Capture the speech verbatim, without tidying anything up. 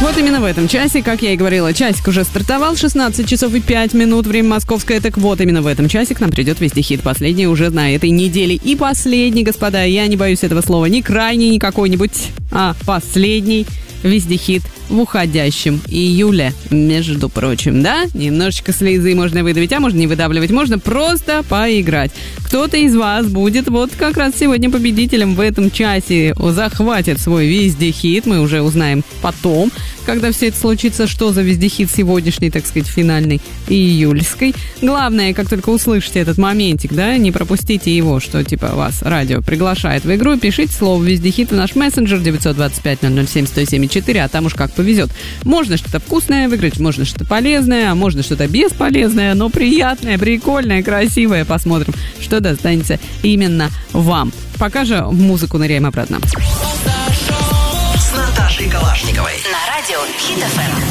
Вот именно в этом часе, как я и говорила, часик уже стартовал, шестнадцать часов и пять минут, время московское, так вот именно в этом часе к нам придет вездехит, последний уже на этой неделе. И последний, господа, я не боюсь этого слова, не крайний, не какой-нибудь, а последний вездехит в уходящем июле, между прочим, да? Немножечко слезы можно выдавить, а можно не выдавливать, можно просто поиграть. Кто-то из вас будет вот как раз сегодня победителем в этом часе, захватит свой вездехит, мы уже узнаем потом, когда все это случится, что за вездехит сегодняшний, так сказать, финальный и июльский. Главное, как только услышите этот моментик, да, не пропустите его, что типа вас радио приглашает в игру, пишите слово «вездехит» в наш мессенджер девять два пять ноль ноль семь сто семь четыре, а там уж как повезет. Можно что-то вкусное выиграть, можно что-то полезное, а можно что-то бесполезное, но приятное, прикольное, красивое. Посмотрим, что достанется именно вам. Пока же в музыку ныряем обратно. С Наташей Калашниковой на радио Хит эф эм.